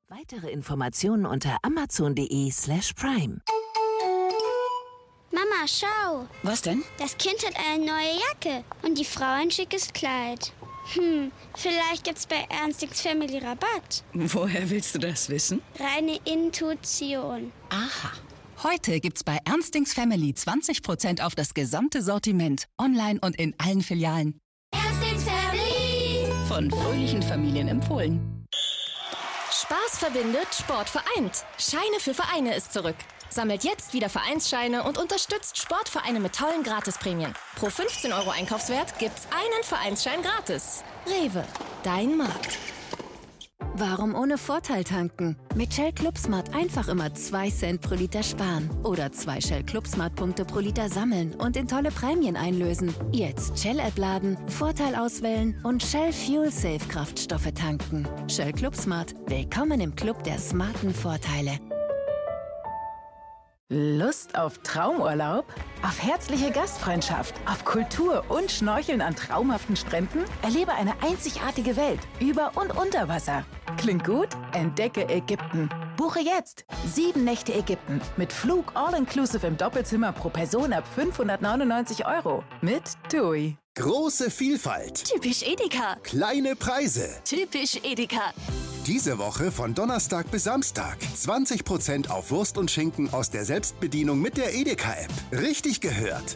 Weitere Informationen unter amazon.de/prime. Mama, schau. Was denn? Das Kind hat eine neue Jacke und die Frau ein schickes Kleid. Vielleicht gibt's bei Ernstings Family Rabatt. Woher willst du das wissen? Reine Intuition. Aha. Heute gibt's bei Ernstings Family 20% auf das gesamte Sortiment. Online und in allen Filialen. Ernstings Family. Von fröhlichen Familien empfohlen. Spaß verbindet, Sport vereint. Scheine für Vereine ist zurück. Sammelt jetzt wieder Vereinsscheine und unterstützt Sportvereine mit tollen Gratisprämien. Pro 15 € Einkaufswert gibt's einen Vereinsschein gratis. Rewe, dein Markt. Warum ohne Vorteil tanken? Mit Shell ClubSmart einfach immer 2 Cent pro Liter sparen. Oder 2 Shell ClubSmart-Punkte pro Liter sammeln und in tolle Prämien einlösen. Jetzt Shell-App laden, Vorteil auswählen und Shell Fuel Safe Kraftstoffe tanken. Shell ClubSmart. Willkommen im Club der smarten Vorteile. Lust auf Traumurlaub? Auf herzliche Gastfreundschaft? Auf Kultur und Schnorcheln an traumhaften Stränden? Erlebe eine einzigartige Welt über und unter Wasser. Klingt gut? Entdecke Ägypten. Buche jetzt 7 Nächte Ägypten mit Flug all-inclusive im Doppelzimmer pro Person ab 599 € mit TUI. Große Vielfalt. Typisch Edeka. Kleine Preise. Typisch Edeka. Diese Woche von Donnerstag bis Samstag. 20% auf Wurst und Schinken aus der Selbstbedienung mit der Edeka-App. Richtig gehört.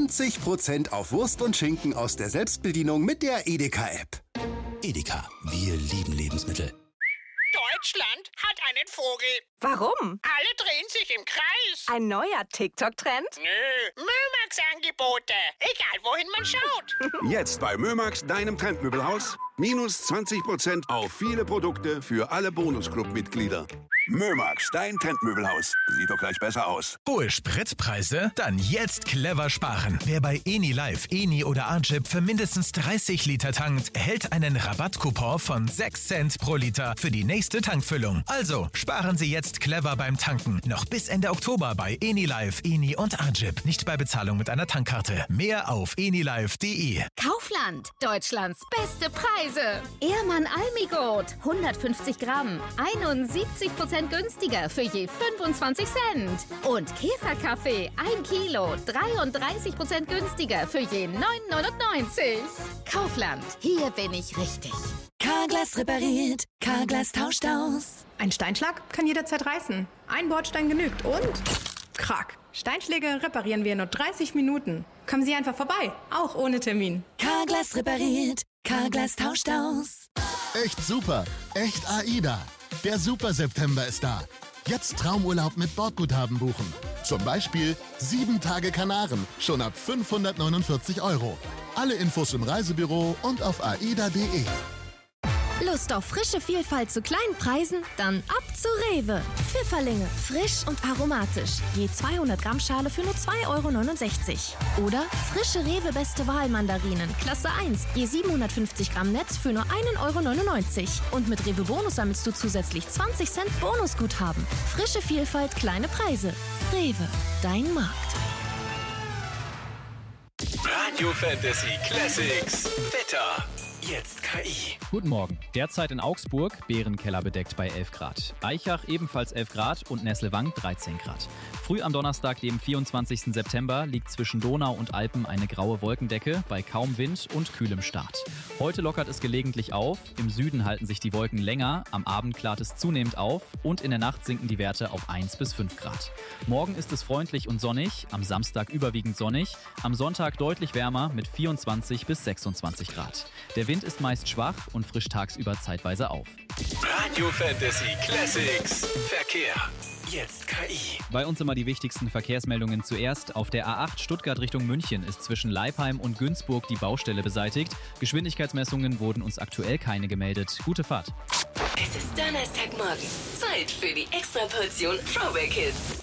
20% auf Wurst und Schinken aus der Selbstbedienung mit der Edeka-App. Edeka, wir lieben Lebensmittel. Deutschland hat einen Vogel. Warum? Alle drehen sich im Kreis. Ein neuer TikTok-Trend? Nö, Mömax-Angebote. Egal, wohin man schaut. Jetzt bei Mömax, deinem Trendmöbelhaus. Minus 20% auf viele Produkte für alle Bonusclub-Mitglieder. Mömax, dein Trendmöbelhaus. Sieht doch gleich besser aus. Hohe Spritpreise? Dann jetzt clever sparen. Wer bei Eni Live, Eni oder Arjip für mindestens 30 Liter tankt, erhält einen Rabattcoupon von 6 Cent pro Liter für die nächste Tankfüllung. Also sparen Sie jetzt clever beim Tanken. Noch bis Ende Oktober bei Eni Live, Eni und Arjip. Nicht bei Bezahlung mit einer Tankkarte. Mehr auf enilive.de. Kaufland. Deutschlands beste Preise. Ehrmann Almigot. 150 Gramm. 71% günstiger für je 25 Cent. Und Käferkaffee 1 Kilo, 33% günstiger für je 9,99. Kaufland, hier bin ich richtig. Carglass repariert, Carglass tauscht aus. Ein Steinschlag kann jederzeit reißen. Ein Bordstein genügt und krack. Steinschläge reparieren wir in nur 30 Minuten. Kommen Sie einfach vorbei, auch ohne Termin. Carglass repariert, Carglass tauscht aus. Echt super, echt AIDA. Der Super September ist da. Jetzt Traumurlaub mit Bordguthaben buchen. Zum Beispiel 7 Tage Kanaren, schon ab 549 €. Alle Infos im Reisebüro und auf aida.de. Lust auf frische Vielfalt zu kleinen Preisen? Dann ab zu Rewe. Pfifferlinge, frisch und aromatisch. Je 200 Gramm Schale für nur 2,69 €. Oder frische Rewe Beste Wahl Mandarinen, Klasse 1. Je 750 Gramm Netz für nur 1,99 €. Und mit Rewe Bonus sammelst du zusätzlich 20 Cent Bonusguthaben. Frische Vielfalt, kleine Preise. Rewe, dein Markt. Radio Fantasy Classics. Wetter. Jetzt KI. Guten Morgen. Derzeit in Augsburg, Bärenkeller bedeckt bei 11 Grad. Eichach ebenfalls 11 Grad und Nesselwang 13 Grad. Früh am Donnerstag, dem 24. September, liegt zwischen Donau und Alpen eine graue Wolkendecke bei kaum Wind und kühlem Start. Heute lockert es gelegentlich auf, im Süden halten sich die Wolken länger, am Abend klart es zunehmend auf und in der Nacht sinken die Werte auf 1 bis 5 Grad. Morgen ist es freundlich und sonnig, am Samstag überwiegend sonnig, am Sonntag deutlich wärmer mit 24 bis 26 Grad. Der Wind ist meist schwach und frischt tagsüber zeitweise auf. Radio Fantasy Classics. Verkehr. Jetzt KI. Bei uns immer die wichtigsten Verkehrsmeldungen zuerst. Auf der A8 Stuttgart Richtung München ist zwischen Leipheim und Günzburg die Baustelle beseitigt. Geschwindigkeitsmessungen wurden uns aktuell keine gemeldet. Gute Fahrt. Es ist Donnerstagmorgen. Zeit für die Extraportion Throwback Hits.